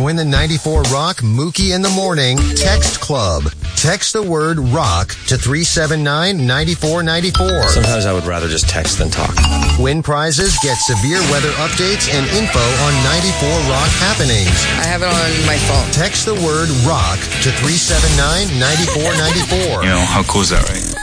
Join the 94 Rock Mookie in the Morning Text Club. Text the word ROCK to 379-9494. Sometimes I would rather just text than talk. Win prizes, get severe weather updates, and info on 94 Rock happenings. I have it on my phone. Text the word ROCK to 379-9494. How cool is that, right?